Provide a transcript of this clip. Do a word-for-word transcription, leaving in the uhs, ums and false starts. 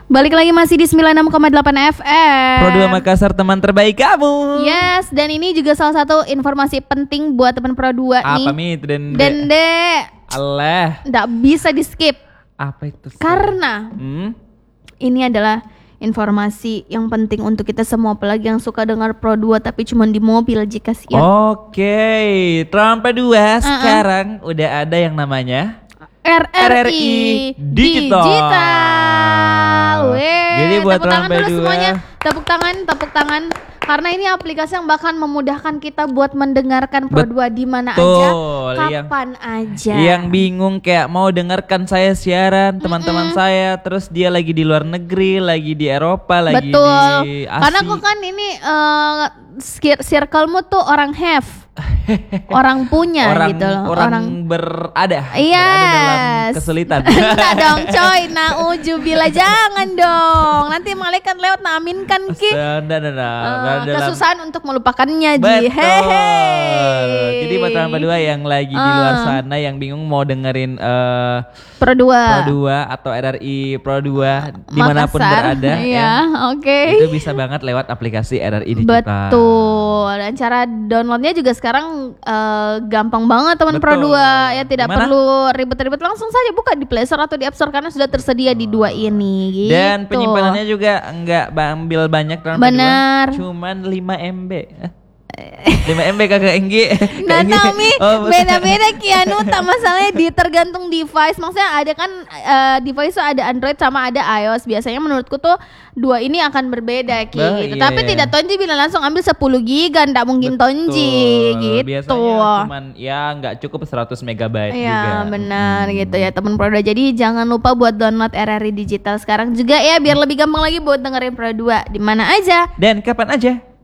Balik lagi masih di sembilan puluh enam koma delapan F M Pro dua Makassar, teman terbaik kamu. Yes, dan ini juga salah satu informasi penting buat teman Pro dua nih. Apa mit dende? Dende Allah, nggak bisa di skip. apa itu? Karena hmm? ini adalah informasi yang penting untuk kita semua, apalagi yang suka dengar Pro dua tapi cuma di mobil jika siang. Oke, Trump dua Uh-uh. sekarang udah ada yang namanya R R I, R R I Digital. Digital. Weh, Jadi buat tepuk tangan Rampai dulu dua. semuanya. Tepuk tangan, tepuk tangan. Karena ini aplikasi yang bahkan memudahkan kita buat mendengarkan Pro dua di mana aja, Betul, kapan aja. Yang bingung kayak mau dengarkan saya siaran, teman-teman saya, terus dia lagi di luar negeri, lagi di Eropa, lagi Betul. di Asia. Karena kok kan ini uh, circle-mu tuh orang have, orang punya orang, gitu loh. Orang, berada, Yes. berada dalam kesulitan. Enggak dong coy, naujubillah, jangan dong. Nanti malaikat lewat nah aminkan ki. Nah, nah, nah, nah. Uh, Berada dalam- kesusahan untuk melupakannya Ji. Betul. Hehe. Jadi buat teman dua yang lagi di luar sana yang bingung mau dengerin eh Pro dua Pro dua atau R R I Pro dua dimanapun Makassar. berada, Iya, ya, oke. itu bisa banget lewat aplikasi R R I Digital. Betul. Dan cara downloadnya juga sekarang eh, gampang banget teman Pro Betul. dua ya, tidak Gimana? perlu ribet-ribet, langsung saja buka di Play Store atau di App Store karena sudah tersedia di dua ini gitu. Dan penyimpanannya juga enggak ambil banyak dalam Benar. cuman lima M B. lima M B kakak Enggi. Nah, Tami, Oh, beda-beda Kianu, tak masalahnya di tergantung device. Maksudnya ada kan eh, device tuh ada Android sama ada iOS. Biasanya menurutku tuh dua ini akan berbeda Ki. Oh, gitu. iya, Tapi iya. tidak Tonji bilang langsung ambil sepuluh giga, enggak mungkin Tonji gitu. Biasanya cuman ya nggak cukup seratus megabyte juga. Iya benar gitu ya teman Pro dua. Jadi jangan lupa buat download R R I Digital sekarang juga ya, biar lebih gampang lagi buat dengerin Pro dua di mana aja. Dan kapan aja.